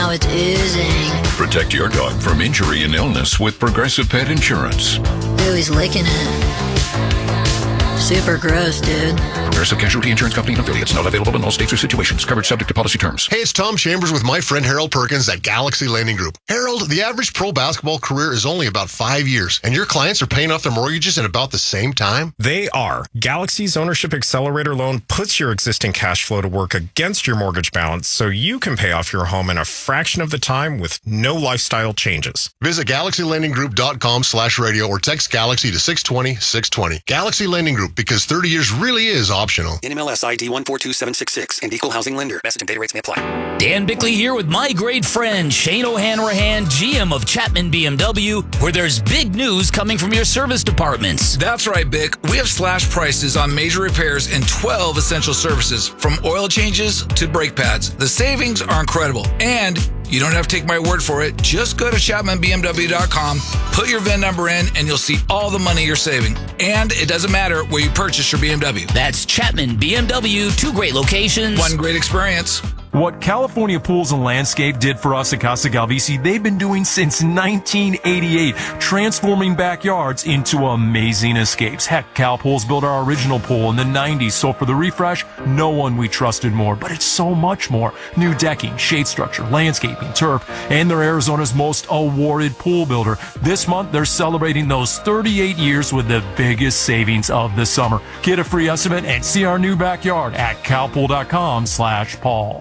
now it's oozing. Protect your dog from injury and illness with Progressive Pet Insurance. Ooh, he's licking it. Super gross, dude. Progressive Casualty Insurance Company and affiliates. Not available in all states or situations. Coverage subject to policy terms. Hey, it's Tom Chambers with my friend Harold Perkins at Galaxy Lending Group. Harold, the average pro basketball career is only about 5 years, and your clients are paying off their mortgages in about the same time? They are. Galaxy's Ownership Accelerator loan puts your existing cash flow to work against your mortgage balance so you can pay off your home in a fraction of the time with no lifestyle changes. Visit GalaxyLendingGroup.com/radio or text Galaxy to 620-620. Galaxy Lending Group, because 30 years really is optional. NMLS ID 142766 and Equal Housing Lender. Message and data rates may apply. Dan Bickley here with my great friend Shane O'Hanrahan, GM of Chapman BMW, where there's big news coming from your service departments. That's right, Bick. We have slash prices on major repairs and 12 essential services, from oil changes to brake pads. The savings are incredible, and you don't have to take my word for it. Just go to ChapmanBMW.com, put your VIN number in, and you'll see all the money you're saving. And it doesn't matter where you purchase your BMW. That's Chapman BMW, 2 great locations, 1 great experience. What California Pools and Landscape did for us at Casa Galvisi, they've been doing since 1988, transforming backyards into amazing escapes. Heck, Cal Pools built our original pool in the 90s, so for the refresh, no one we trusted more. But it's so much more. New decking, shade structure, landscaping, turf, and they're Arizona's most awarded pool builder. This month, they're celebrating those 38 years with the biggest savings of the summer. Get a free estimate and see our new backyard at calpool.com/Paul.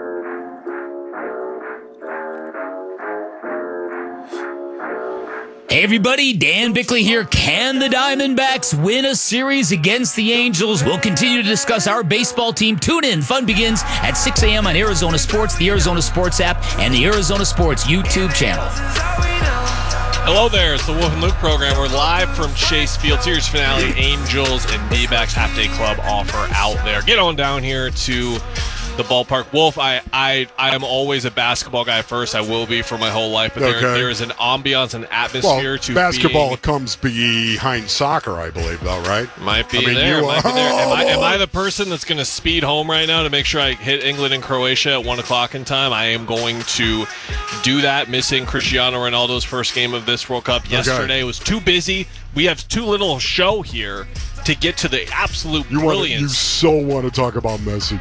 Hey everybody, Dan Bickley here. Can the Diamondbacks win a series against the Angels? We'll continue to discuss our baseball team. Tune in. Fun begins at 6 a.m. on Arizona Sports, the Arizona Sports app, and the Arizona Sports YouTube channel. Hello there, it's the Wolf and Luke program. We're live from Chase Field Series finale. Angels and D-backs half-day club offer out there. Get on down here to the ballpark. Wolf, I am always a basketball guy first. I will be for my whole life. But there is an ambiance and atmosphere to basketball comes behind soccer, I believe, though, right? Might be there. Am I the person that's going to speed home right now to make sure I hit England and Croatia at 1 o'clock in time? I am going to do that, missing Cristiano Ronaldo's first game of this World Cup yesterday. It was too busy. We have too little show here to get to the absolute brilliance. You so want to talk about Messi.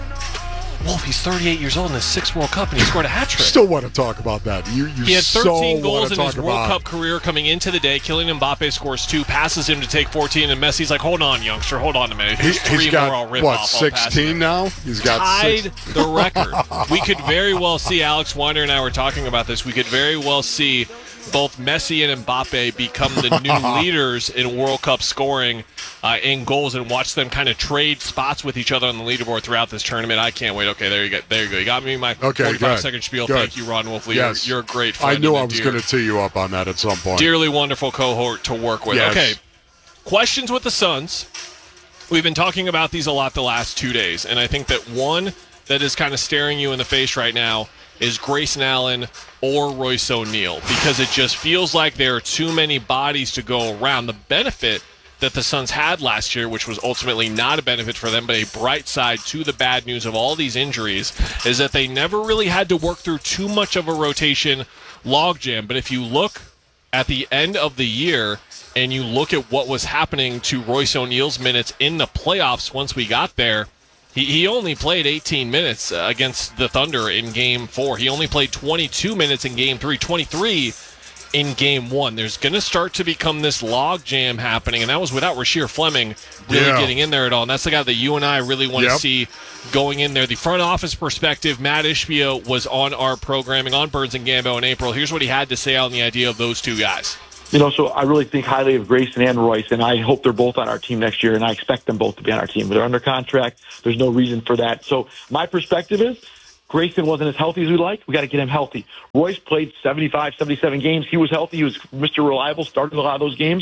Wolf, he's 38 years old in his 6th World Cup, and he scored a hat trick. Still want to talk about that. He had 13 goals in his World Cup career coming into the day. Kylian Mbappe scores 2, passes him to take 14, and Messi's like, hold on, youngster, hold on a minute. He's 3 got, more, I'll rip what, off. 16 now? He's got tied the record. We could very well see, Alex Weiner and I were talking about this, we could very well see both Messi and Mbappe become the new leaders in World Cup scoring in goals, and watch them kind of trade spots with each other on the leaderboard throughout this tournament. I can't wait. Okay, there you go. You got me my 45-second spiel. Good. Thank you, Ron Wolf. Yes. You're a great friend. I knew I was going to tee you up on that at some point. Dearly wonderful cohort to work with. Yes. Okay, questions with the Suns. We've been talking about these a lot the last 2 days, and I think that one that is kind of staring you in the face right now is Grayson Allen or Royce O'Neal, because it just feels like there are too many bodies to go around. The benefit that the Suns had last year, which was ultimately not a benefit for them, but a bright side to the bad news of all these injuries, is that they never really had to work through too much of a rotation logjam. But if you look at the end of the year and you look at what was happening to Royce O'Neal's minutes in the playoffs once we got there, he only played 18 minutes against the Thunder in Game 4. He only played 22 minutes in Game 3, 23 in Game 1. There's going to start to become this log jam happening, and that was without Rasheer Fleming really getting in there at all. And that's the guy that you and I really want to see going in there. The front office perspective, Matt Ishbia was on our programming on Burns and Gambo in April. Here's what he had to say on the idea of those two guys. So I really think highly of Grayson and Royce, and I hope they're both on our team next year, and I expect them both to be on our team. They're under contract. There's no reason for that. So my perspective is Grayson wasn't as healthy as we liked. We got to get him healthy. Royce played 75, 77 games. He was healthy. He was Mr. Reliable, started a lot of those games.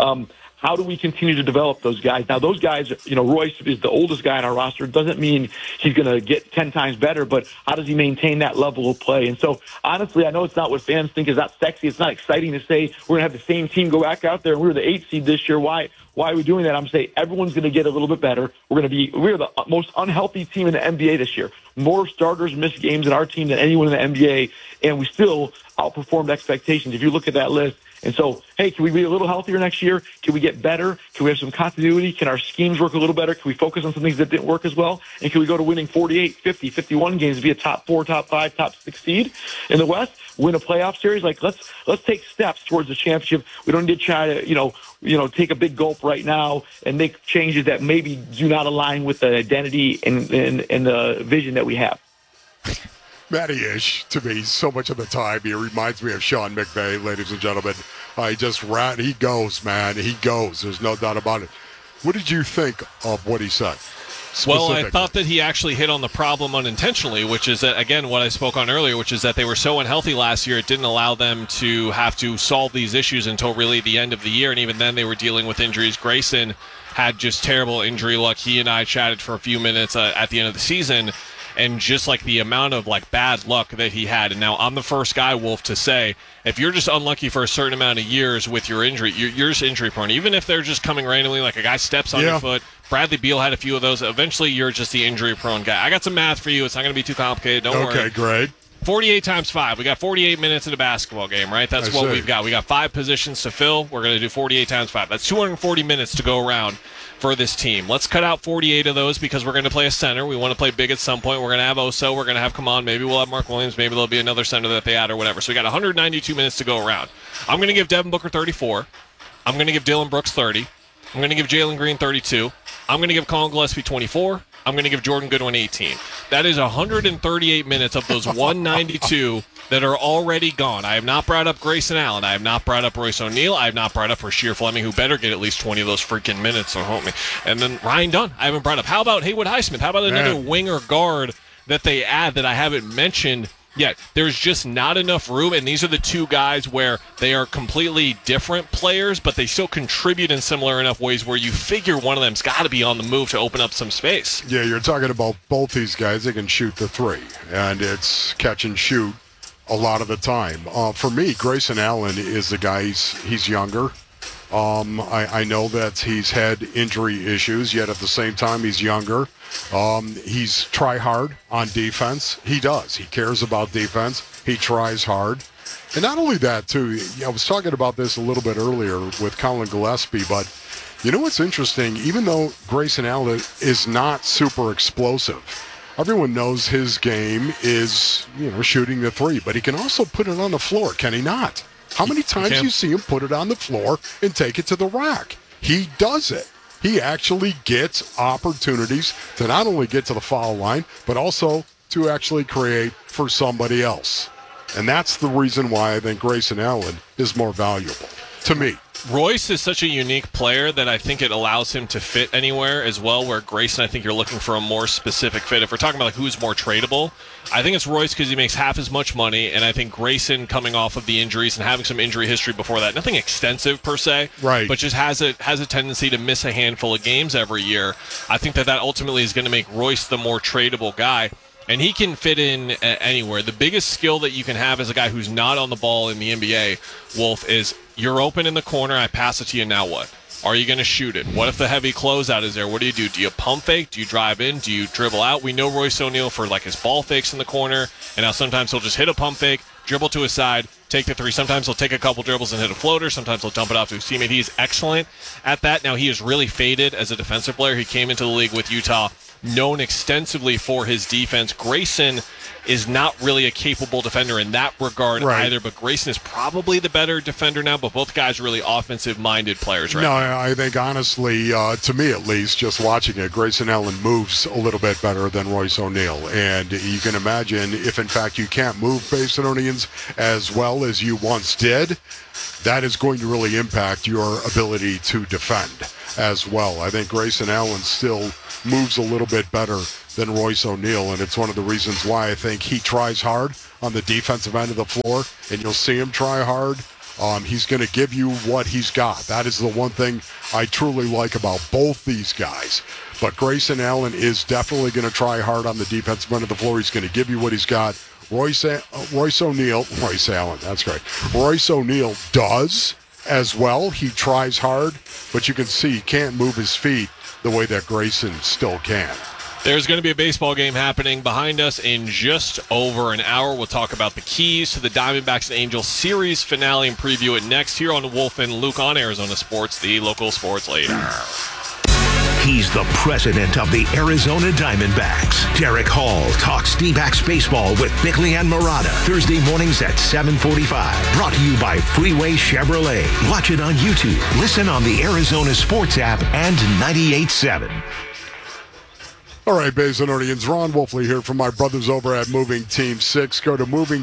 How do we continue to develop those guys? Now, those guys, Royce is the oldest guy on our roster. Doesn't mean he's going to get 10 times better, but how does he maintain that level of play? And so, honestly, I know it's not what fans think is not sexy. It's not exciting to say we're going to have the same team go back out there, and we were the 8th seed this year. Why Why are we doing that? I'm saying everyone's going to get a little bit better. We're the most unhealthy team in the NBA this year. More starters missed games in our team than anyone in the NBA, and we still outperformed expectations. If you look at that list. And so, hey, can we be a little healthier next year? Can we get better? Can we have some continuity? Can our schemes work a little better? Can we focus on some things that didn't work as well? And can we go to winning 48, 50, 51 games, be a top 4, top 5, top 6 seed in the West, win a playoff series? Like, let's take steps towards the championship. We don't need to try to, take a big gulp right now and make changes that maybe do not align with the identity and the vision that we have. Matty Ish, to me, so much of the time, he reminds me of Sean McVay, ladies and gentlemen. He goes, man. He goes. There's no doubt about it. What did you think of what he said? Well, I thought that he actually hit on the problem unintentionally, which is that, again, what I spoke on earlier, which is that they were so unhealthy last year, it didn't allow them to have to solve these issues until really the end of the year, and even then they were dealing with injuries. Grayson had just terrible injury luck. He and I chatted for a few minutes at the end of the season, and just like the amount of bad luck that he had. And now I'm the first guy, Wolf, to say if you're just unlucky for a certain amount of years with your injury, you're just injury prone. Even if they're just coming randomly, like a guy steps on your foot. Bradley Beal had a few of those. Eventually, you're just the injury prone guy. I got some math for you. It's not going to be too complicated. Don't worry. Okay, great. 48 times 5. We got 48 minutes in a basketball game, right? That's what we've got. We got 5 positions to fill. We're going to do 48 times 5. That's 240 minutes to go around for this team. Let's cut out 48 of those because we're going to play a center. We want to play big at some point. We're going to have Oso. We're going to have Kaman. Maybe we'll have Mark Williams. Maybe there'll be another center that they add or whatever. So we got 192 minutes to go around. I'm going to give Devin Booker 34. I'm going to give Dylan Brooks 30. I'm going to give Jalen Green 32. I'm going to give Colin Gillespie 24. I'm going to give Jordan Goodwin 18. That is 138 minutes of those 192 that are already gone. I have not brought up Grayson Allen. I have not brought up Royce O'Neal. I have not brought up Rasheer Fleming, who better get at least 20 of those freaking minutes, so help me. And then Ryan Dunn, I haven't brought up. How about Haywood Highsmith? How about another winger guard that they add that I haven't mentioned yet? There's just not enough room, and these are the two guys where they are completely different players, but they still contribute in similar enough ways where you figure one of them's got to be on the move to open up some space. Yeah, you're talking about both these guys. They can shoot the three, and it's catch and shoot a lot of the time. For me, Grayson Allen is the guy. He's younger. I know that he's had injury issues, yet at the same time, he's younger. He's try hard on defense. He does. He cares about defense. He tries hard. And not only that, too, I was talking about this a little bit earlier with Colin Gillespie, but you know what's interesting? Even though Grayson Allen is not super explosive, everyone knows his game is, shooting the three, but he can also put it on the floor, can he not? How many times do you see him put it on the floor and take it to the rack? He does it. He actually gets opportunities to not only get to the foul line, but also to actually create for somebody else. And that's the reason why I think Grayson Allen is more valuable to me. Royce is such a unique player that I think it allows him to fit anywhere as well, where Grayson, I think you're looking for a more specific fit. If we're talking about who's more tradable, I think it's Royce because he makes half as much money, and I think Grayson, coming off of the injuries and having some injury history before that, nothing extensive per se, right, but just has a tendency to miss a handful of games every year. I think that ultimately is going to make Royce the more tradable guy. And he can fit in anywhere. The biggest skill that you can have as a guy who's not on the ball in the NBA, Wolf, is you're open in the corner, I pass it to you, now what? Are you going to shoot it? What if the heavy closeout is there? What do? Do you pump fake? Do you drive in? Do you dribble out? We know Royce O'Neal for his ball fakes in the corner, and now sometimes he'll just hit a pump fake, dribble to his side, take the three. Sometimes he'll take a couple dribbles and hit a floater. Sometimes he'll dump it off to his teammate. He's excellent at that. Now, he is really faded as a defensive player. He came into the league with Utah, known extensively for his defense. Grayson is not really a capable defender in that regard either, but Grayson is probably the better defender now, but both guys are really offensive-minded players right now. I think, honestly, to me at least, just watching it, Grayson Allen moves a little bit better than Royce O'Neal, and you can imagine if, in fact, you can't move Pacinoians as well as you once did, that is going to really impact your ability to defend as well. I think Grayson Allen still moves a little bit better than Royce O'Neal, and it's one of the reasons why I think he tries hard on the defensive end of the floor, and you'll see him try hard. He's going to give you what he's got. That is the one thing I truly like about both these guys. But Grayson Allen is definitely going to try hard on the defensive end of the floor. He's going to give you what he's got. Royce O'Neal does as well. He tries hard, but you can see he can't move his feet the way that Grayson still can. There's going to be a baseball game happening behind us in just over an hour. We'll talk about the keys to the Diamondbacks and Angels series finale and preview it next here on Wolf and Luke on Arizona Sports, the local sports leader. He's the president of the Arizona Diamondbacks. Derek Hall talks D-backs baseball with Bickley and Murata. Thursday mornings at 7:45. Brought to you by Freeway Chevrolet. Watch it on YouTube. Listen on the Arizona Sports app and 98.7. All right, Basinonians, Ron Wolfley here from my brothers over at Moving Team 6. Go to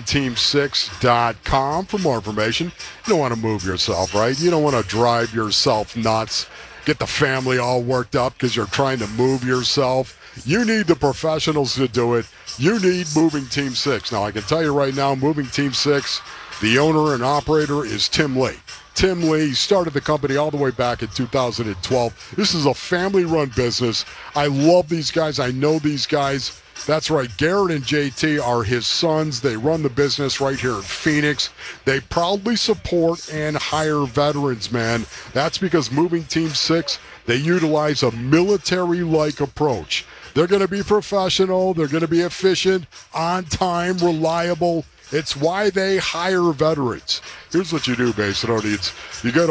movingteam6.com for more information. You don't want to move yourself, right? You don't want to drive yourself nuts, get the family all worked up because you're trying to move yourself. You need the professionals to do it. You need Moving Team 6. Now, I can tell you right now, Moving Team 6, the owner and operator is Tim Lee. Tim Lee started the company all the way back in 2012. This is a family-run business. I love these guys. I know these guys. That's right. Garrett and JT are his sons. They run the business right here in Phoenix. They proudly support and hire veterans, man. That's because Moving Team 6, they utilize a military-like approach. They're going to be professional. They're going to be efficient, on time, reliable. It's why they hire veterans. Here's what you do, Basinonians. You go to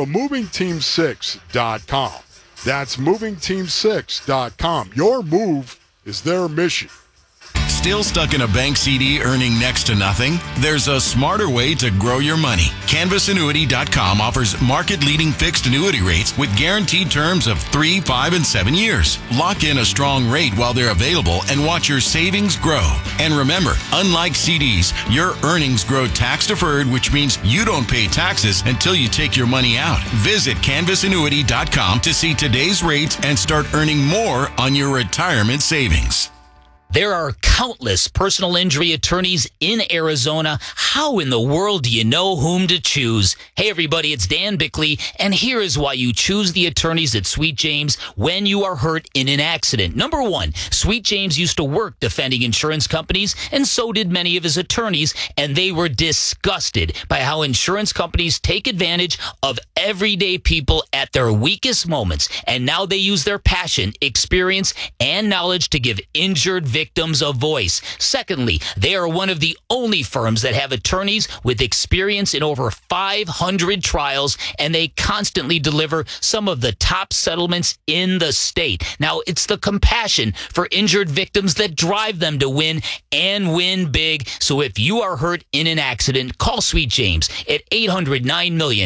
movingteam6.com. That's movingteam6.com. Your move is their mission. Still stuck in a bank CD earning next to nothing? There's a smarter way to grow your money. CanvasAnnuity.com offers market-leading fixed annuity rates with guaranteed terms of 3, 5, and 7 years. Lock in a strong rate while they're available and watch your savings grow. And remember, unlike CDs, your earnings grow tax-deferred, which means you don't pay taxes until you take your money out. Visit CanvasAnnuity.com to see today's rates and start earning more on your retirement savings. There are countless personal injury attorneys in Arizona. How in the world do you know whom to choose? Hey, everybody, it's Dan Bickley, and here is why you choose the attorneys at Sweet James when you are hurt in an accident. Number one, Sweet James used to work defending insurance companies, and so did many of his attorneys, and they were disgusted by how insurance companies take advantage of everyday people at their weakest moments, and now they use their passion, experience, and knowledge to give injured victims a voice. Secondly, they are one of the only firms that have attorneys with experience in over 500 trials, and they constantly deliver some of the top settlements in the state. Now, it's the compassion for injured victims that drive them to win and win big. So if you are hurt in an accident, call Sweet James at 800-9-million,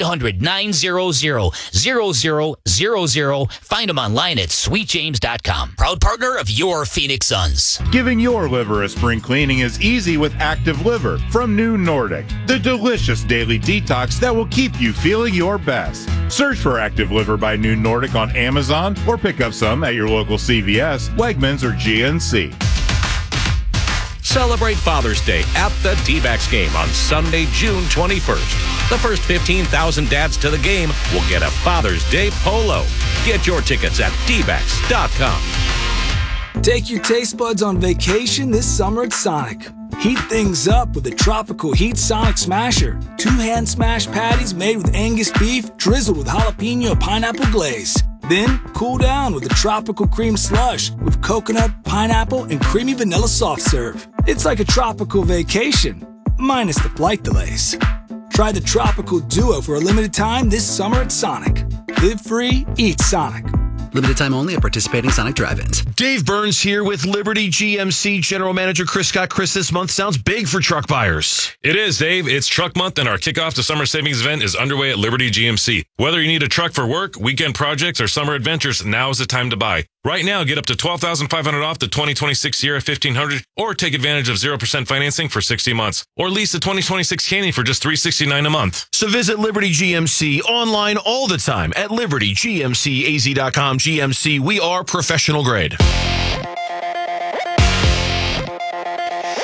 800-900-0000. Find them online at sweetjames.com. Proud partner of your Phoenix Suns. Giving your liver a spring cleaning is easy with Active Liver from New Nordic, the delicious daily detox that will keep you feeling your best. Search for Active Liver by New Nordic on Amazon or pick up some at your local CVS, Wegmans, or GNC. Celebrate Father's Day at the D-backs game on Sunday, June 21st. The first 15,000 dads to the game will get a Father's Day polo. Get your tickets at dbacks.com. Take your taste buds on vacation this summer at Sonic. Heat things up with the Tropical Heat Sonic Smasher. 2 hand smash patties made with Angus beef, drizzled with jalapeno pineapple glaze. Then cool down with the Tropical Cream Slush with coconut, pineapple, and creamy vanilla soft serve. It's like a tropical vacation, minus the flight delays. Try the Tropical Duo for a limited time this summer at Sonic. Live free, eat Sonic. Limited time only at participating Sonic drive-ins. Dave Burns here with Liberty GMC General Manager Chris Scott. Chris, this month sounds big for truck buyers. It is, Dave. It's Truck Month, and our kickoff to summer savings event is underway at Liberty GMC. Whether you need a truck for work, weekend projects, or summer adventures, now is the time to buy. Right now, get up to $12,500 off the 2026 Sierra 1500, or take advantage of 0% financing for 60 months, or lease the 2026 Canyon for just $369 a month. So visit Liberty GMC online all the time at libertygmcaz.com. GMC, we are professional grade. I'm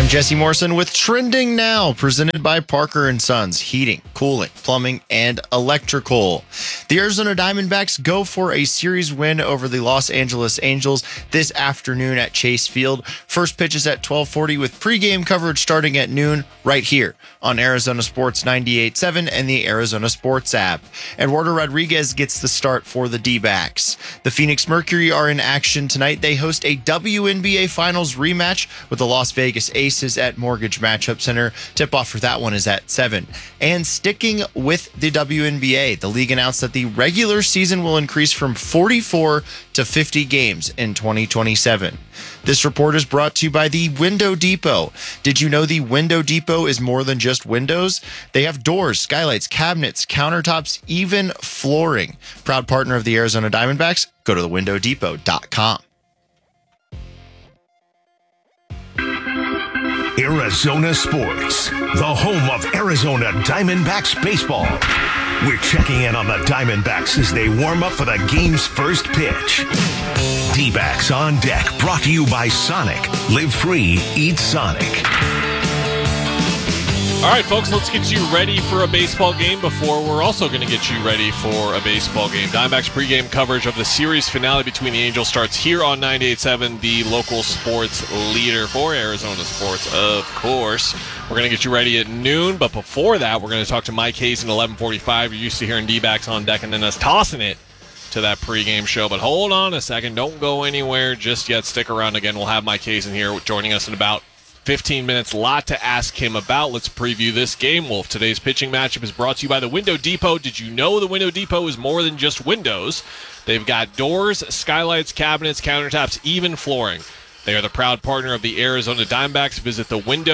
I'm Jesse Morrison with Trending Now, presented by Parker & Sons, heating, cooling, plumbing, and electrical. The Arizona Diamondbacks go for a series win over the Los Angeles Angels this afternoon at Chase Field. First pitch is at 12:40 with pregame coverage starting at noon right here on Arizona Sports 98.7 and the Arizona Sports app. Eduardo Rodriguez gets the start for the D-backs. The Phoenix Mercury are in action tonight. They host a WNBA Finals rematch with the Las Vegas Aces at Mortgage Matchup Center. Tip-off for that one is at 7. And sticking with the WNBA, the league announced that the regular season will increase from 44 to 50 games in 2027. This report is brought to you by the Window Depot. Did you know the Window Depot is more than just windows? They have doors, skylights, cabinets, countertops, even flooring. Proud partner of the Arizona Diamondbacks. Go to thewindowdepot.com. Arizona Sports, the home of Arizona Diamondbacks baseball. We're checking in on the Diamondbacks as they warm up for the game's first pitch. D-backs on deck, brought to you by Sonic. Live free, eat Sonic. All right, folks, let's get you ready for a baseball game before we're also going to get you ready for a baseball game. Diamondbacks pregame coverage of the series finale between the Angels starts here on 98.7, the local sports leader for Arizona sports, of course. We're going to get you ready at noon, but before that, we're going to talk to Mike Hayes at 11:45. You're used to hearing D-backs on deck and then us tossing it to that pregame show. But hold on a second. Don't go anywhere just yet. Stick around again. We'll have Mike Hayes in here joining us in about 15 minutes. A lot to ask him about. Let's preview this game, Wolf. Today's pitching matchup is brought to you by the Window Depot. Did you know the Window Depot is more than just windows? They've got doors, skylights, cabinets, countertops, even flooring. They are the proud partner of the Arizona Diamondbacks. Visit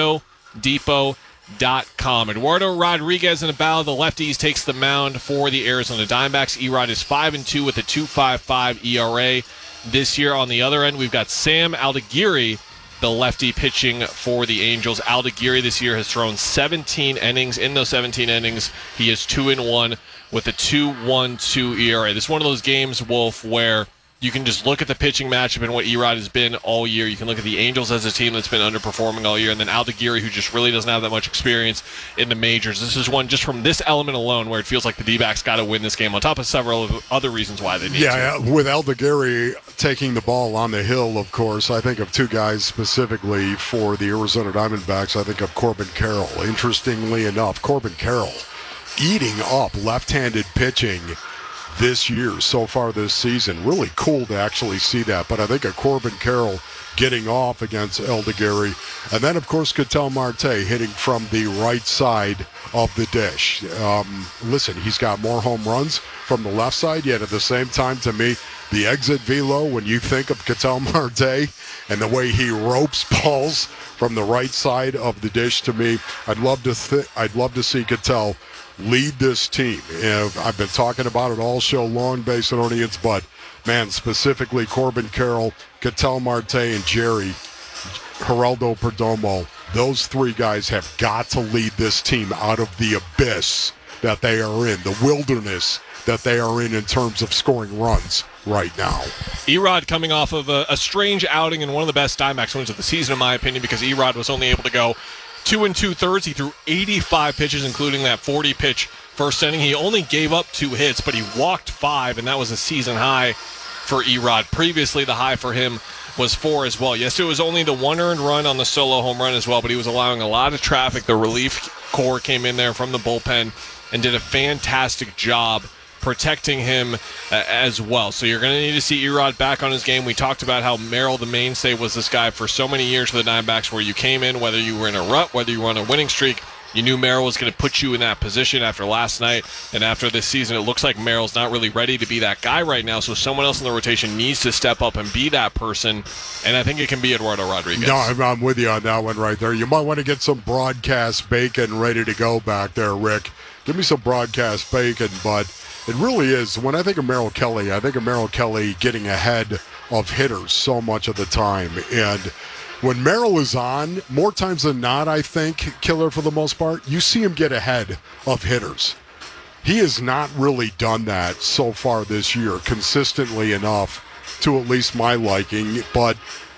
thewindowdepot.com. Eduardo Rodriguez in the bow of the lefties takes the mound for the Arizona Diamondbacks. Erod is 5-2 with a 2.55 ERA this year. On the other end, we've got Sam Aldeguerri, the lefty, pitching for the Angels. Aldeguerri this year has thrown 17 innings. In those 17 innings, he is 2-1 with a 2.12 ERA. This is one of those games, Wolf, where you can just look at the pitching matchup and what Erod has been all year. You can look at the Angels as a team that's been underperforming all year, and then Aldeguerri, who just really doesn't have that much experience in the majors. This is one just from this element alone where it feels like the D-backs got to win this game, on top of several other reasons why they need to. Yeah, with Aldeguerri taking the ball on the hill, of course, I think of two guys specifically for the Arizona Diamondbacks. I think of Corbin Carroll. Interestingly enough, Corbin Carroll eating up left-handed pitching this year so far this season. Really cool to actually see that. But I think of Corbin Carroll getting off against Aldeguerri. And then, of course, Ketel Marte hitting from the right side of the dish. Listen, he's got more home runs from the left side, yet at the same time, to me, the exit velo, when you think of Ketel Marte and the way he ropes balls from the right side of the dish, to me, I'd love to see Ketel lead this team. I've been talking about it all show long, Basinonians, but man, specifically Corbin Carroll, Ketel Marte, and Jerry Geraldo Perdomo, those three guys have got to lead this team out of the abyss that they are in, the wilderness that they are in terms of scoring runs right now. Erod coming off of a strange outing and one of the best Diamondbacks wins of the season, in my opinion, because Erod was only able to go 2 2/3. He threw 85 pitches, including that 40-pitch first inning. He only gave up 2 hits, but he walked 5, and that was a season high for Erod. Previously, the high for him was 4 as well. Yes, it was only the 1 earned run on the solo home run as well, but he was allowing a lot of traffic. The relief corps came in there from the bullpen and did a fantastic job protecting him as well. So you're going to need to see Erod back on his game. We talked about how Merrill, the mainstay, was this guy for so many years for the Diamondbacks, where you came in, whether you were in a rut, whether you were on a winning streak, you knew Merrill was going to put you in that position after last night. And after this season, it looks like Merrill's not really ready to be that guy right now. So someone else in the rotation needs to step up and be that person. And I think it can be Eduardo Rodriguez. No, I'm with you on that one right there. You might want to get some broadcast bacon ready to go back there, Rick. Give me some broadcast bacon, but it really is. When I think of Merrill Kelly, I think of Merrill Kelly getting ahead of hitters so much of the time. And when Merrill is on, more times than not, I think, Killer for the most part, you see him get ahead of hitters. He has not really done that so far this year, consistently enough to at least my liking. But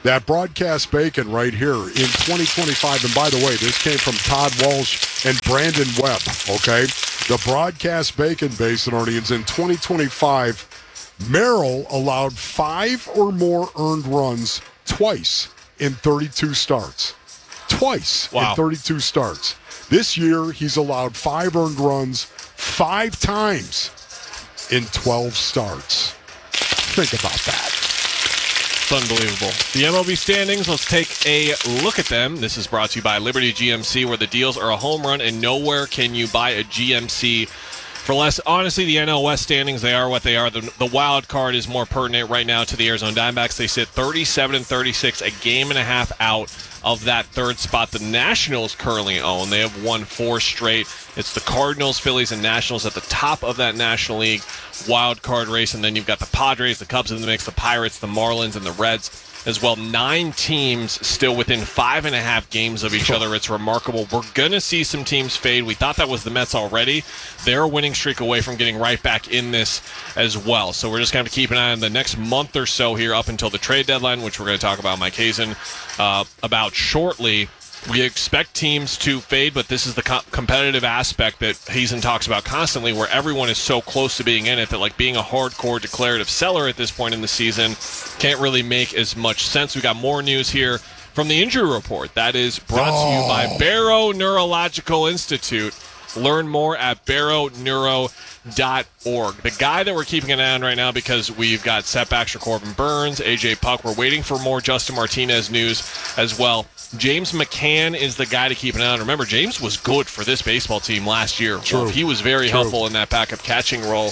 That broadcast bacon right here in 2025, and by the way, this came from Todd Walsh and Brandon Webb, okay? The broadcast bacon, Basinonians, in 2025, Merrill allowed 5 or more earned runs twice in 32 starts. Twice in 32 starts. This year, he's allowed 5 earned runs 5 times in 12 starts. Think about that. It's unbelievable. The MLB standings, let's take a look at them. This is brought to you by Liberty GMC, where the deals are a home run and nowhere can you buy a GMC for less. Honestly, the NL West standings, they are what they are. The wild card is more pertinent right now to the Arizona Diamondbacks. They sit 37-36, a game and a half out of that third spot the Nationals currently own. They have won 4 straight. It's the Cardinals, Phillies, and Nationals at the top of that National League wild card race, and then you've got the Padres, the Cubs in the mix, the Pirates, the Marlins, and the Reds as well. 9 teams still within 5.5 games of each other. It's remarkable. We're going to see some teams fade. We thought that was the Mets already. They're a winning streak away from getting right back in this as well. So we're just going to have to keep an eye on the next month or so here up until the trade deadline, which we're going to talk about Mike Hazen about shortly. We expect teams to fade, but this is the competitive aspect that Hazen talks about constantly, where everyone is so close to being in it that, like, being a hardcore declarative seller at this point in the season can't really make as much sense. We got more news here from the injury report. That is brought to you by Barrow Neurological Institute. Learn more at barrowneuro.org. The guy that we're keeping an eye on right now, because we've got setbacks for Corbin Burns, AJ Puck. We're waiting for more Justin Martinez news as well. James McCann is the guy to keep an eye on. Remember, James was good for this baseball team last year. True. He was very helpful in that backup catching role.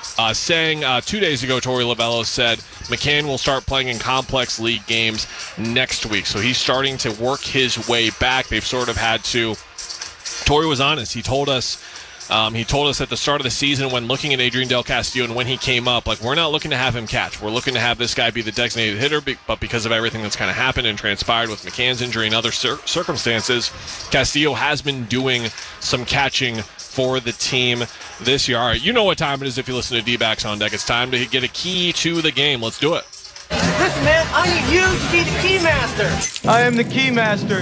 2 days ago, Torey Lovullo said McCann will start playing in complex league games next week. So he's starting to work his way back. They've sort of had to. Torey was honest. He told us at the start of the season, when looking at Adrian Del Castillo and when he came up, like, we're not looking to have him catch. We're looking to have this guy be the designated hitter, but because of everything that's kind of happened and transpired with McCann's injury and other circumstances, Castillo has been doing some catching for the team this year. All right, you know what time it is if you listen to D-Backs on Deck. It's time to get a key to the game. Let's do it. Listen, man, I need you to be the key master. I am the key master.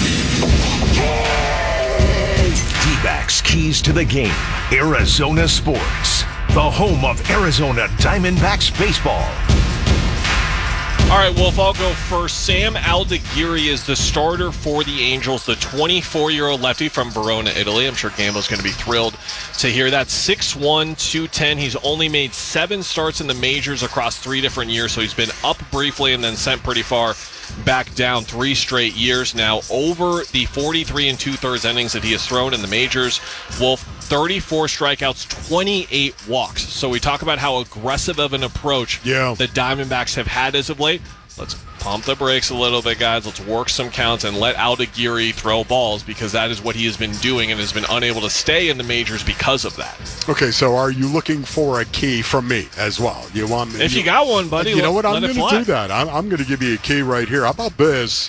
D-Backs Keys to the Game, Arizona Sports, the home of Arizona Diamondbacks baseball. All right, Wolf, I'll go first. Sam Aldeghiri is the starter for the Angels, the 24-year-old lefty from Verona, Italy. I'm sure Gambo's going to be thrilled to hear that. 6'1", 210. He's only made 7 starts in the majors across 3 different years, so he's been up briefly and then sent pretty far back down 3 straight years now. Over the 43 2/3 innings that he has thrown in the majors, Wolf, 34 strikeouts, 28 walks. So we talk about how aggressive of an approach the Diamondbacks have had as of late. Let's pump the brakes a little bit, guys. Let's work some counts and let Aldeghiri throw balls, because that is what he has been doing and has been unable to stay in the majors because of that. Okay, so are you looking for a key from me as well? You want me? If you got one, buddy, you know what? I'm going to do that. I'm going to give you a key right here. How about this?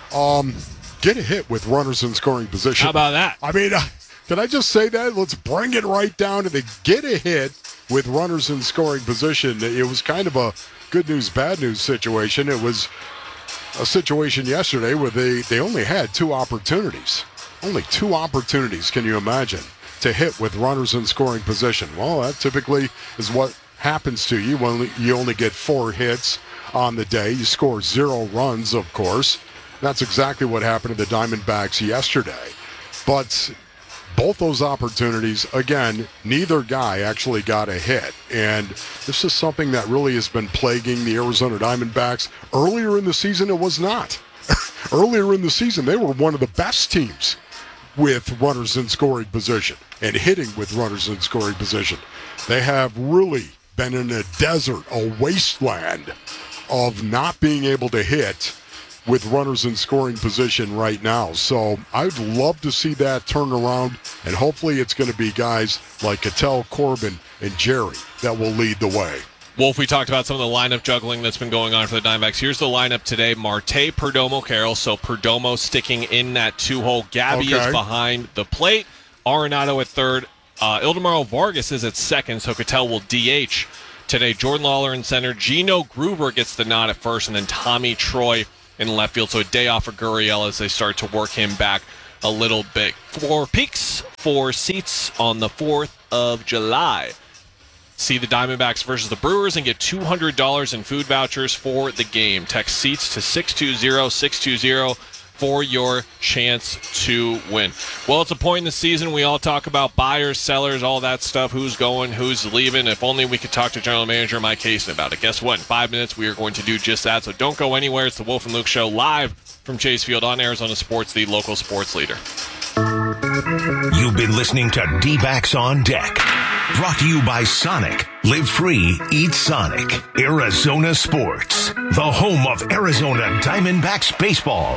Get a hit with runners in scoring position. How about that? I mean, can I just say that? Let's bring it right down to the get a hit with runners in scoring position. It was kind of a good news, bad news situation. It was a situation yesterday where they only had 2 opportunities. Only 2 opportunities, can you imagine, to hit with runners in scoring position. Well, that typically is what happens to you when you only get 4 hits on the day. You score 0 runs, of course. That's exactly what happened to the Diamondbacks yesterday. But both those opportunities, again, neither guy actually got a hit. And this is something that really has been plaguing the Arizona Diamondbacks. Earlier in the season, it was not. Earlier in the season, they were one of the best teams with runners in scoring position and hitting with runners in scoring position. They have really been in a desert, a wasteland of not being able to hit with runners in scoring position right now. So I'd love to see that turn around, and hopefully it's going to be guys like Ketel, Corbin, and Jerry that will lead the way. Wolf, we talked about some of the lineup juggling that's been going on for the Diamondbacks. Here's the lineup today. Marte, Perdomo, Carroll. So Perdomo sticking in that 2-hole. Gabby is behind the plate. Arenado at third. Ildemaro Vargas is at second, so Ketel will DH today. Jordan Lawler in center. Gino Gruber gets the nod at first, and then Tommy Troy in left field. So a day off for Gurriel as they start to work him back a little bit. 4 peaks, 4 seats on the 4th of July. See the Diamondbacks versus the Brewers and get $200 in food vouchers for the game. Text seats to 620-620 for your chance to win. Well, it's a point in the season. We all talk about buyers, sellers, all that stuff, who's going, who's leaving. If only we could talk to General Manager Mike Hasten about it. Guess what? In 5 minutes, we are going to do just that. So don't go anywhere. It's the Wolf and Luke Show live from Chase Field on Arizona Sports, the local sports leader. You've been listening to D-Backs on Deck. Brought to you by Sonic. Live free, eat Sonic. Arizona Sports, the home of Arizona Diamondbacks baseball.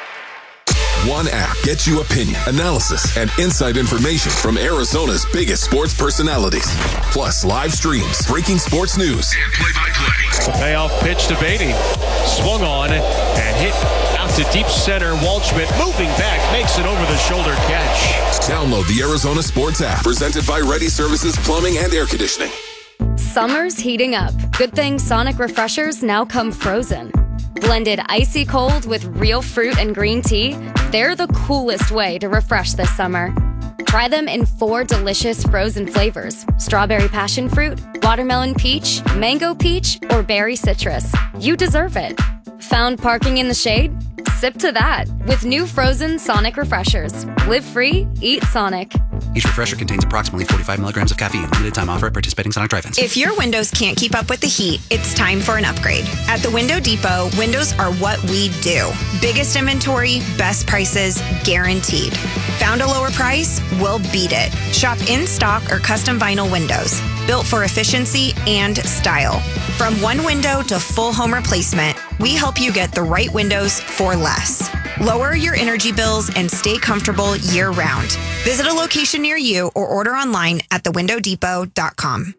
One app gets you opinion, analysis, and inside information from Arizona's biggest sports personalities. Plus live streams, breaking sports news, and play-by-play. Payoff pitch to Beatty. Swung on and hit out to deep center. Waldschmidt moving back, makes an over-the-shoulder catch. Download the Arizona Sports app, presented by Ready Services Plumbing and Air Conditioning. Summer's heating up. Good thing Sonic Refreshers now come frozen. Blended icy cold with real fruit and green tea, they're the coolest way to refresh this summer. Try them in 4 delicious frozen flavors: strawberry passion fruit, watermelon peach, mango peach, or berry citrus. You deserve it. Found parking in the shade? Sip to that with new frozen Sonic Refreshers. Live free, eat Sonic. Each refresher contains approximately 45 milligrams of caffeine. Limited time offer at participating Sonic drive-ins. If your windows can't keep up with the heat, it's time for an upgrade. At the Window Depot, windows are what we do. Biggest inventory, best prices, guaranteed. Found a lower price? We'll beat it. Shop in stock or custom vinyl windows. Built for efficiency and style. From one window to full home replacement, we help you get the right windows for less. Lower your energy bills and stay comfortable year-round. Visit a location near you or order online at thewindowdepot.com.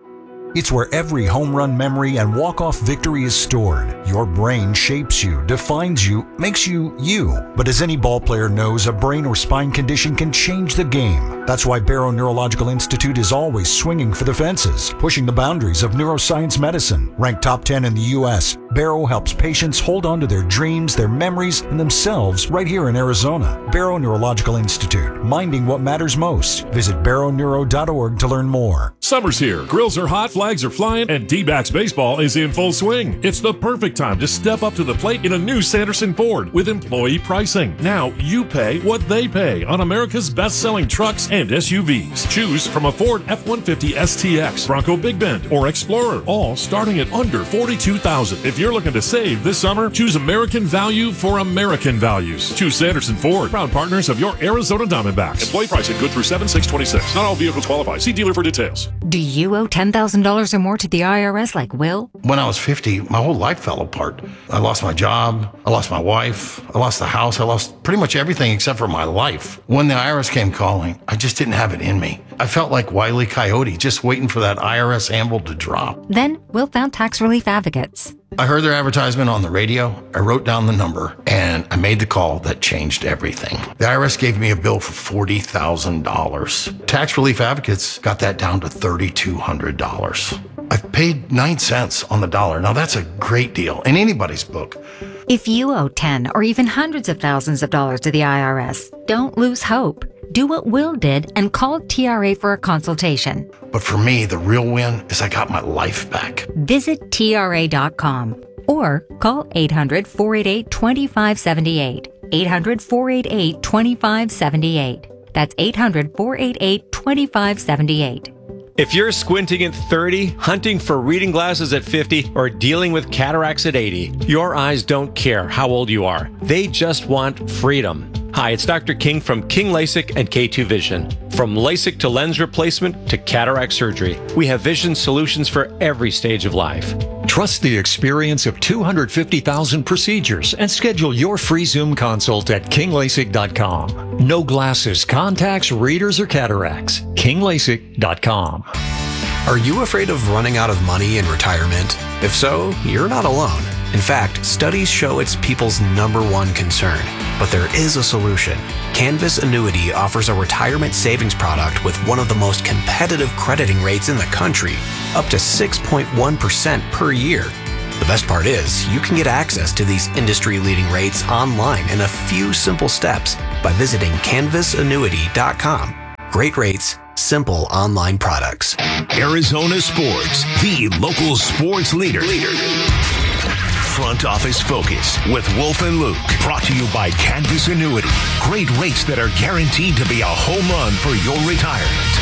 It's where every home run memory and walk-off victory is stored. Your brain shapes you, defines you, makes you you. But as any ball player knows, a brain or spine condition can change the game. That's why Barrow Neurological Institute is always swinging for the fences, pushing the boundaries of neuroscience medicine. Ranked top 10 in the U.S., Barrow helps patients hold on to their dreams, their memories, and themselves right here in Arizona. Barrow Neurological Institute, minding what matters most. Visit barrowneuro.org to learn more. Summer's here. Grills are hot, flags are flying, and D-Backs baseball is in full swing. It's the perfect time to step up to the plate in a new Sanderson Ford with employee pricing. Now you pay what they pay on America's best-selling trucks and SUVs. Choose from a Ford F-150 STX, Bronco Big Bend, or Explorer, all starting at under $42,000. If you're looking to save this summer, choose American value for American values. Choose Sanderson Ford, proud partners of your Arizona Diamondbacks. Employee pricing good through 7/6/26. Not all vehicles qualify. See dealer for details. Do you owe $10,000 or more to the IRS like Will? When I was 50, my whole life fell apart. I lost my job, I lost my wife, I lost the house, I lost pretty much everything except for my life. When the IRS came calling, I just didn't have it in me. I felt like Wile E. Coyote, just waiting for that IRS anvil to drop. Then Will found Tax Relief Advocates. I heard their advertisement on the radio, I wrote down the number, and I made the call that changed everything. The IRS gave me a bill for $40,000. Tax Relief Advocates got that down to $3,200. I've paid 9 cents on the dollar. Now that's a great deal in anybody's book. If you owe 10 or even hundreds of thousands of dollars to the IRS, don't lose hope. Do what Will did and call TRA for a consultation. But for me, the real win is I got my life back. Visit TRA.com or call 800-488-2578. 800-488-2578. That's 800-488-2578. If you're squinting at 30, hunting for reading glasses at 50, or dealing with cataracts at 80, your eyes don't care how old you are. They just want freedom. Hi, it's Dr. King from King LASIK and K2 Vision. From LASIK to lens replacement to cataract surgery, we have vision solutions for every stage of life. Trust the experience of 250,000 procedures and schedule your free Zoom consult at kinglasik.com. No glasses, contacts, readers, or cataracts. kinglasik.com. Are you afraid of running out of money in retirement? If so, you're not alone. In fact, studies show it's people's #1 concern. But there is a solution. Canvas Annuity offers a retirement savings product with one of the most competitive crediting rates in the country, up to 6.1% per year. The best part is, you can get access to these industry-leading rates online in a few simple steps by visiting canvasannuity.com. Great rates, simple online products. Arizona Sports, the local sports leader. Front Office Focus with Wolf and Luke. Brought to you by Canvas Annuity. Great rates that are guaranteed to be a home run for your retirement.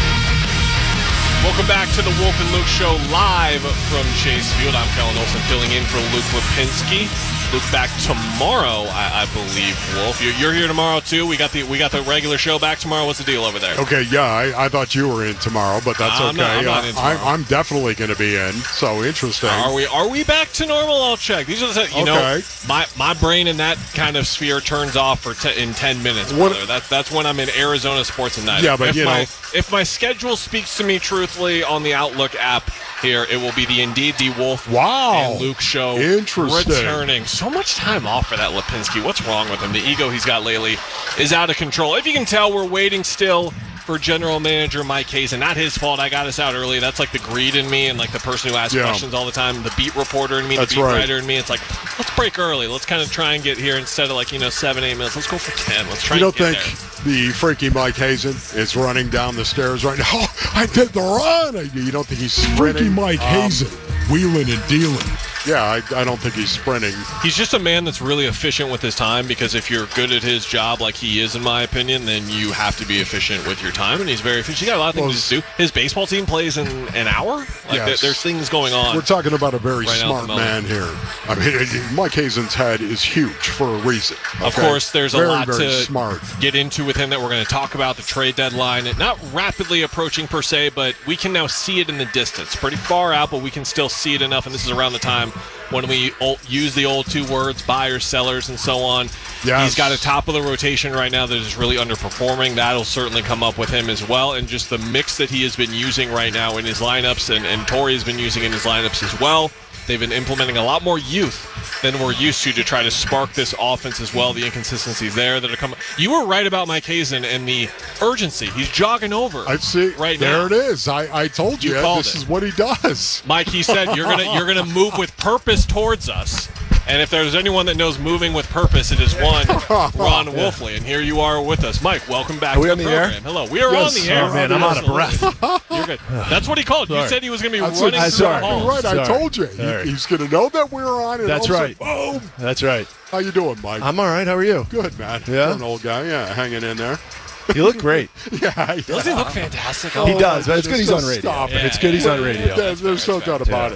Welcome back to the Wolf and Luke Show live from Chase Field. I'm Kellen Olson filling in for Luke Lipinski. Luke back tomorrow, I believe. Wolf, you're here tomorrow too. We got the regular show back tomorrow. What's the deal over there? Okay, yeah, I thought you were in tomorrow, but that's okay. I'm not in tomorrow. I'm definitely going to be in. So interesting. Are we back to normal? I'll check. These are the know, my brain in that kind of sphere turns off in 10 minutes. Brother. That's when I'm in Arizona sports at night. Yeah, but if my schedule speaks to me truthfully on the Outlook app here, it will be the Indeed the Wolf and Luke show. Interesting. Returning. So much time off for that Lipinski. What's wrong with him? The ego he's got lately is out of control. If you can tell, we're waiting still for General Manager Mike Hazen. Not his fault. I got us out early. That's like the greed in me and like the person who asks questions all the time, the beat reporter in me, the beat writer in me. It's like, let's break early. Let's kind of try and get here instead of 7-8 minutes. Let's go for 10. Let's try and get there. You don't think the freaky Mike Hazen is running down the stairs right now? Oh, I did the run. You don't think he's sprinting? Freaky Mike Hazen, wheeling and dealing. Yeah, I don't think he's sprinting. He's just a man that's really efficient with his time, because if you're good at his job like he is, in my opinion, then you have to be efficient with your time, and he's very efficient. He's got a lot of things to do. His baseball team plays in an hour. There's things going on. We're talking about a very smart man here. I mean, Mike Hazen's head is huge for a reason. Okay? Of course, there's a lot to smart. Get into with him that we're going to talk about. The trade deadline, not rapidly approaching per se, but we can now see it in the distance. Pretty far out, but we can still see it enough, and this is around the time when we use the old two words, buyers, sellers, and so on. Yes. He's got a top of the rotation right now that is really underperforming. That'll certainly come up with him as well. And just the mix that he has been using right now in his lineups, and Torrey has been using in his lineups as well. They've been implementing a lot more youth than we're used to try to spark this offense as well. The inconsistencies there that are coming. You were right about Mike Hazen and the urgency. He's jogging over. I see. Right there now. It is. I told you this is what he does. Mike, he said you're gonna move with purpose towards us. And if there's anyone that knows moving with purpose, it is one Ron Wolfley. And here you are with us. Mike, welcome back to the program. Air? Hello. We are on the air. Oh, man, I'm out of breath. You're good. That's what he called. You said he was going to be running through the halls. Right, I told you. He's going to know that we're on. And That's right. Boom. That's right. How you doing, Mike? I'm all right. How are you? Good, man. Yeah? You're an old guy. Yeah, hanging in there. You look great. Doesn't he look fantastic? He does, but it's good he's on radio. It's good he's on radio. There's no doubt about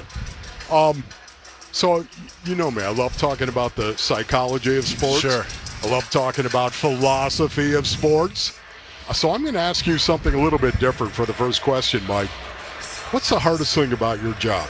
it. So, you know me, I love talking about the psychology of sports. Sure. I love talking about philosophy of sports. So I'm going to ask you something a little bit different for the first question, Mike. What's the hardest thing about your job?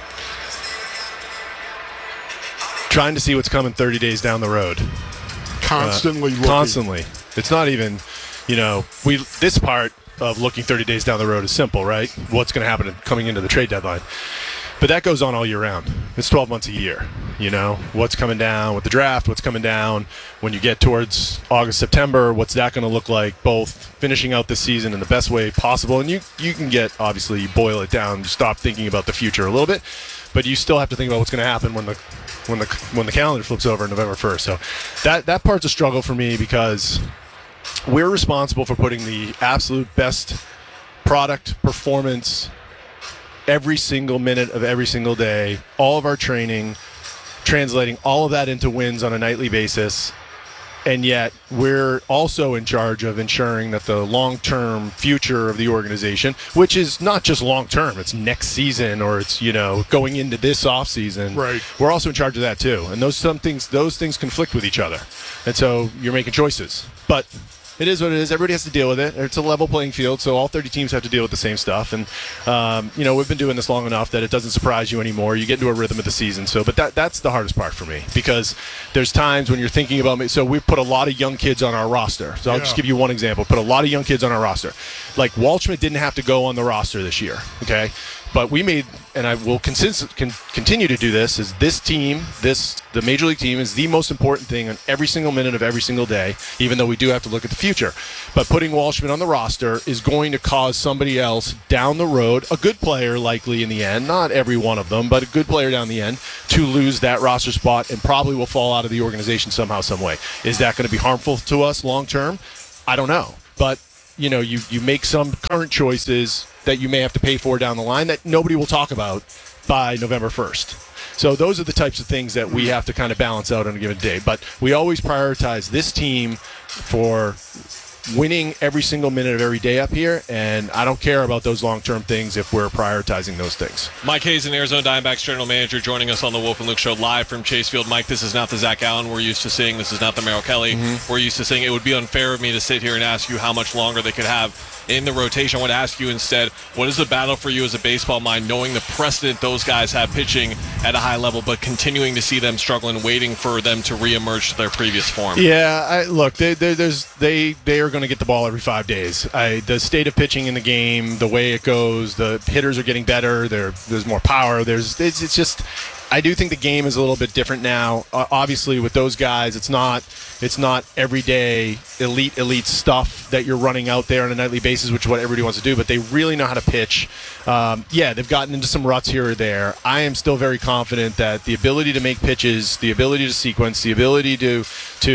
Trying to see what's coming 30 days down the road. Constantly looking. Constantly. It's not even, this part of looking 30 days down the road is simple, right? What's going to happen coming into the trade deadline. But that goes on all year round. It's 12 months a year, What's coming down with the draft, what's coming down when you get towards August, September, what's that going to look like, both finishing out this season in the best way possible. And you can get, obviously, boil it down, stop thinking about the future a little bit, but you still have to think about what's going to happen when the calendar flips over November 1st. So that part's a struggle for me, because we're responsible for putting the absolute best product, performance, every single minute of every single day, all of our training, translating all of that into wins on a nightly basis. And yet we're also in charge of ensuring that the long-term future of the organization, which is not just long-term, it's next season, or it's, going into this offseason. Right. We're also in charge of that too. And those things conflict with each other. And so you're making choices. But it is what it is. Everybody has to deal with it. It's a level playing field, so all 30 teams have to deal with the same stuff. And, we've been doing this long enough that it doesn't surprise you anymore. You get into a rhythm of the season. So, but that's the hardest part for me, because there's times when you're thinking about me. So we've put a lot of young kids on our roster. So I'll just give you one example. Put a lot of young kids on our roster. Like Waldschmidt didn't have to go on the roster this year, okay? But we made, and I will continue to do this, is this team, the Major League team, is the most important thing on every single minute of every single day, even though we do have to look at the future. But putting Waldschmidt on the roster is going to cause somebody else down the road, a good player likely in the end, not every one of them, but a good player down the end, to lose that roster spot and probably will fall out of the organization somehow, some way. Is that going to be harmful to us long term? I don't know. But, you make some current choices that you may have to pay for down the line that nobody will talk about by November 1st. So those are the types of things that we have to kind of balance out on a given day. But we always prioritize this team for winning every single minute of every day up here, and I don't care about those long-term things if we're prioritizing those things. Mike Hazen, Arizona Diamondbacks General Manager, joining us on the Wolf and Luke Show live from Chase Field. Mike, this is not the Zach Allen we're used to seeing. This is not the Merrill Kelly we're used to seeing. It would be unfair of me to sit here and ask you how much longer they could have in the rotation. I want to ask you instead, what is the battle for you as a baseball mind, knowing the precedent those guys have pitching at a high level, but continuing to see them struggling, waiting for them to reemerge to their previous form? Yeah, look, they are going to get the ball every 5 days. The state of pitching in the game, the way it goes, the hitters are getting better. There's more power. It's just, I do think the game is a little bit different now. Obviously, with those guys, it's not everyday elite stuff that you're running out there on a nightly basis, which is what everybody wants to do, but they really know how to pitch. They've gotten into some ruts here or there. I am still very confident that the ability to make pitches, the ability to sequence, the ability to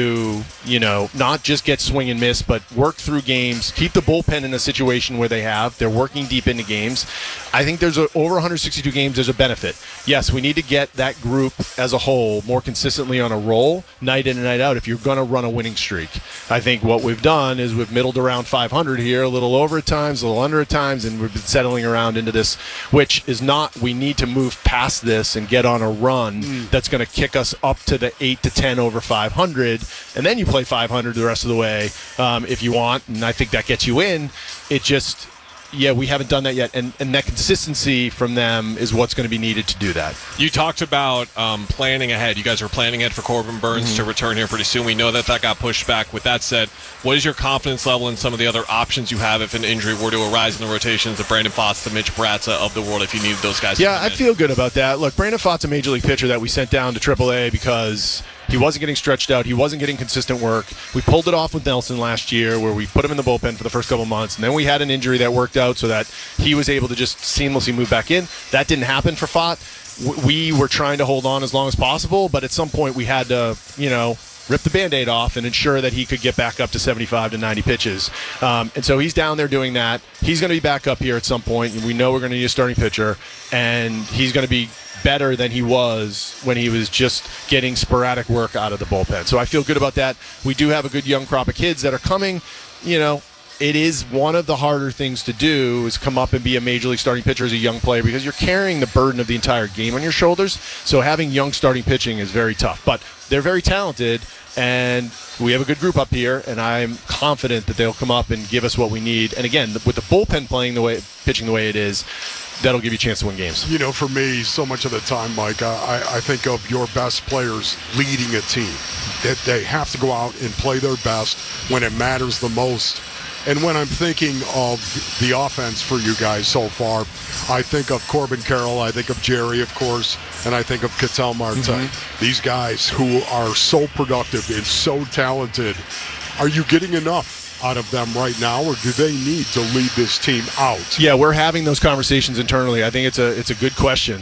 not just get swing and miss, but work through games, keep the bullpen in a situation where they're working deep into games. I think there's over 162 games, there's a benefit. Yes, we need to get that group as a whole more consistently on a roll, night in and night out, if you're going to run a winning streak. I think what we've done is we've middled around 500 here, a little over at times, a little under at times, and we've been settling around into this, which is not, we need to move past this and get on a run that's going to kick us up to the 8 to 10 over 500, and then you play 500 the rest of the way if you want, and I think that gets you in. It just... we haven't done that yet, and that consistency from them is what's going to be needed to do that. You talked about planning ahead. You guys are planning ahead for Corbin Burns to return here pretty soon. We know that got pushed back. With that said, what is your confidence level in some of the other options you have if an injury were to arise in the rotations, the Brandon Pfaadt, the Mitch Bratza of the world, if you need those guys? Yeah, I feel good about that. Look, Brandon Pfaadt's a Major League pitcher that we sent down to AAA because he wasn't getting stretched out. He wasn't getting consistent work. We pulled it off with Nelson last year where we put him in the bullpen for the first couple of months, and then we had an injury that worked out so that he was able to just seamlessly move back in. That didn't happen for Pfaadt. We were trying to hold on as long as possible, but at some point we had to, rip the Band-Aid off and ensure that he could get back up to 75 to 90 pitches. And so he's down there doing that. He's going to be back up here at some point, and we know we're going to need a starting pitcher, and he's going to be better than he was when he was just getting sporadic work out of the bullpen. So I feel good about that. We do have a good young crop of kids that are coming. It is one of the harder things to do is come up and be a Major League starting pitcher as a young player because you're carrying the burden of the entire game on your shoulders. So having young starting pitching is very tough. But they're very talented, and we have a good group up here, and I'm confident that they'll come up and give us what we need. And again, with the bullpen pitching the way it is, that'll give you a chance to win games. For me, so much of the time, Mike, I think of your best players leading a team. That they have to go out and play their best when it matters the most. And when I'm thinking of the offense for you guys so far, I think of Corbin Carroll, I think of Jerry, of course, and I think of Ketel Marte. These guys who are so productive and so talented. Are you getting enough out of them right now, or do they need to lead this team out? Yeah, we're having those conversations internally. I think it's a good question.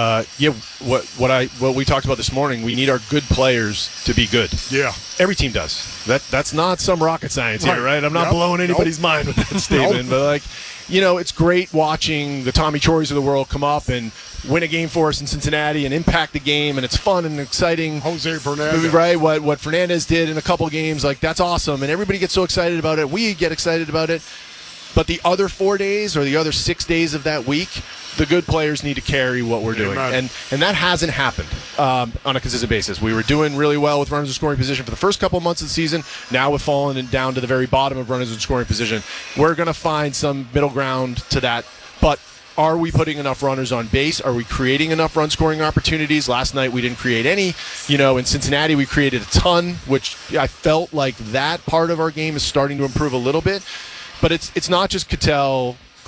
What we talked about this morning, we need our good players to be good. Yeah. Every team does. That's not some rocket science here, right? I'm not blowing anybody's mind with that statement, but it's great watching the Tommy Chories of the world come up and win a game for us in Cincinnati and impact the game, and it's fun and exciting. Jose Fernandez. Right, what Fernandez did in a couple games, that's awesome, and everybody gets so excited about it. We get excited about it. But the other 4 days or the other 6 days of that week, the good players need to carry what we're doing. And that hasn't happened on a consistent basis. We were doing really well with runners in scoring position for the first couple of months of the season. Now we've fallen down to the very bottom of runners in scoring position. We're going to find some middle ground to that. But are we putting enough runners on base? Are we creating enough run-scoring opportunities? Last night we didn't create any. In Cincinnati we created a ton, which I felt like that part of our game is starting to improve a little bit. But it's not just Ketel,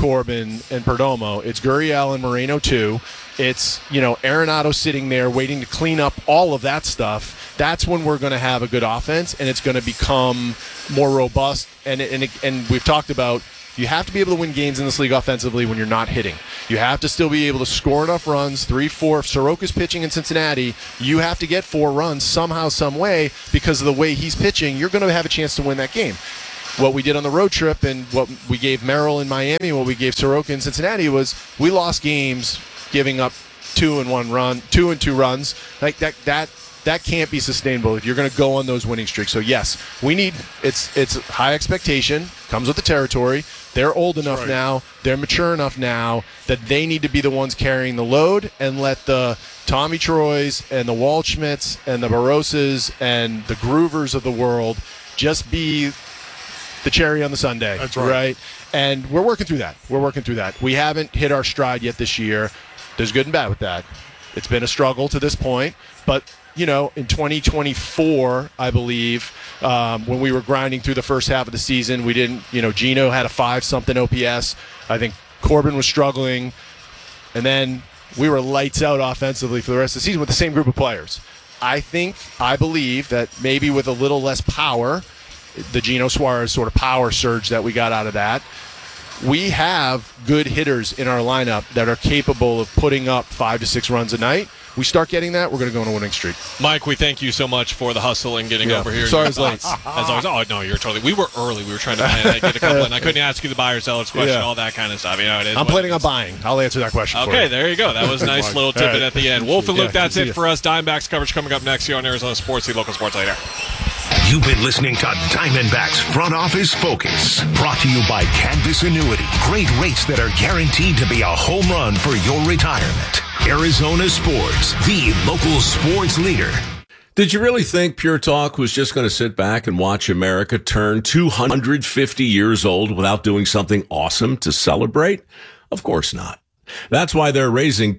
Corbin and Perdomo. It's Gurriel and Moreno too. It's, Arenado sitting there waiting to clean up all of that stuff. That's when we're going to have a good offense, and it's going to become more robust. And we've talked about, you have to be able to win games in this league offensively when you're not hitting. You have to still be able to score enough runs, 3-4. If Soroka's pitching in Cincinnati, you have to get 4 runs somehow, some way, because of the way he's pitching. You're going to have a chance to win that game. What we did on the road trip and what we gave Merrill in Miami and what we gave Soroka in Cincinnati was we lost games giving up 2 and 2 runs. Like that can't be sustainable if you're going to go on those winning streaks. So yes, we need it's high expectation, comes with the territory. They're old enough now, they're mature enough now that they need to be the ones carrying the load and let the Tommy Troys and the Waldschmidts and the Baroses and the Groovers of the world just be the cherry on the sundae. That's right. And we're working through that. We haven't hit our stride yet this year. There's good and bad with that. It's been a struggle to this point, but in 2024, I believe, when we were grinding through the first half of the season, we didn't, Gino had a 5-something OPS. I think Corbin was struggling. And then we were lights out offensively for the rest of the season with the same group of players. I believe that maybe with a little less power, the Gino Suarez sort of power surge that we got out of that, we have good hitters in our lineup that are capable of putting up 5 to 6 runs a night. We start getting that, we're going to go on a winning streak. Mike, we thank you so much for the hustle and getting over here. Sorry I was late. As always. Oh, no, you're totally. We were early. We were trying to get a couple, and I couldn't ask you the buyer seller's question, all that kind of stuff. It is. I'm planning on buying. I'll answer that question for you. Okay, there you go. That was a nice little tidbit at the end. Wolf and Luke, that's it for us. Diamondbacks coverage coming up next year on Arizona Sports, the local sports leader. You've been listening to Diamondbacks Front Office Focus, brought to you by Canvas Annuity. Great rates that are guaranteed to be a home run for your retirement. Arizona Sports, the local sports leader. Did you really think Pure Talk was just going to sit back and watch America turn 250 years old without doing something awesome to celebrate? Of course not. That's why they're raising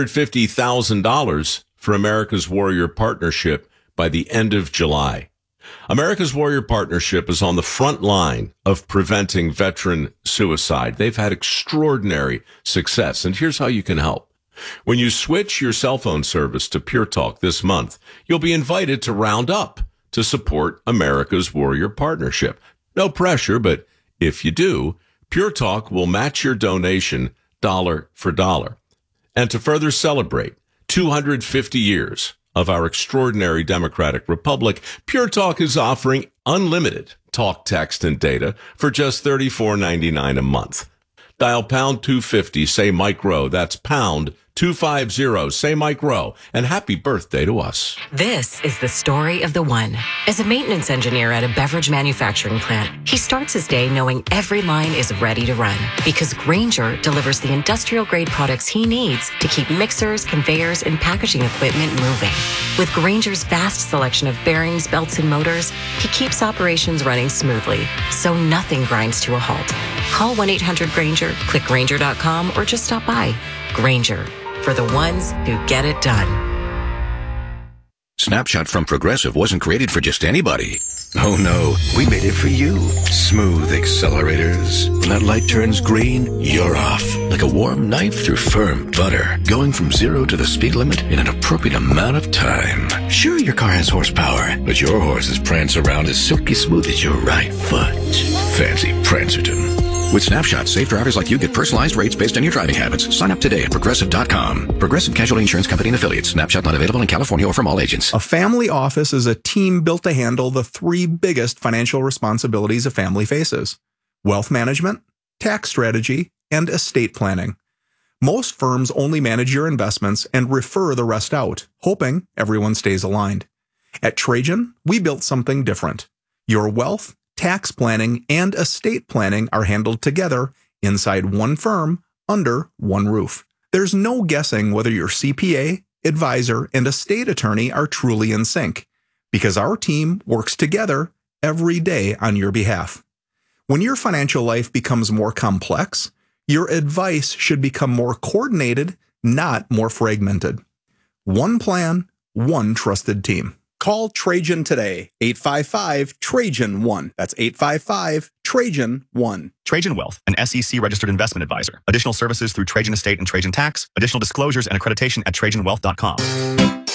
$250,000 for America's Warrior Partnership by the end of July. America's Warrior Partnership is on the front line of preventing veteran suicide. They've had extraordinary success, and here's how you can help. When you switch your cell phone service to Pure Talk this month, you'll be invited to round up to support America's Warrior Partnership. No pressure, but if you do, Pure Talk will match your donation dollar for dollar. And to further celebrate 250 years of our extraordinary democratic republic, Pure Talk is offering unlimited talk, text, and data for just $34.99 a month. Dial pound 250, say Mike Rowe. That's pound 250, say Mike Rowe. And happy birthday to us. This is the story of the one. As a maintenance engineer at a beverage manufacturing plant, he starts his day knowing every line is ready to run because Grainger delivers the industrial-grade products he needs to keep mixers, conveyors, and packaging equipment moving. With Grainger's vast selection of bearings, belts, and motors, he keeps operations running smoothly, so nothing grinds to a halt. Call 1-800-GRAINGER, click Grainger.com, or just stop by. Grainger, for the ones who get it done. Snapshot from Progressive wasn't created for just anybody. Oh no, we made it for you. Smooth accelerators. When that light turns green, you're off. Like a warm knife through firm butter. Going from 0 to the speed limit in an appropriate amount of time. Sure, your car has horsepower, but your horses prance around as silky smooth as your right foot. Fancy Prancerton. With Snapshot, safe drivers like you get personalized rates based on your driving habits. Sign up today at Progressive.com. Progressive Casualty Insurance Company and Affiliates. Snapshot not available in California or from all agents. A family office is a team built to handle the 3 biggest financial responsibilities a family faces: wealth management, tax strategy, and estate planning. Most firms only manage your investments and refer the rest out, hoping everyone stays aligned. At Trajan, we built something different. Your wealth, tax planning, and estate planning are handled together inside one firm under one roof. There's no guessing whether your CPA, advisor, and estate attorney are truly in sync, because our team works together every day on your behalf. When your financial life becomes more complex, your advice should become more coordinated, not more fragmented. One plan, one trusted team. Call Trajan today, 855-TRAJAN-1. That's 855-TRAJAN-1. Trajan Wealth, an SEC-registered investment advisor. Additional services through Trajan Estate and Trajan Tax. Additional disclosures and accreditation at TrajanWealth.com.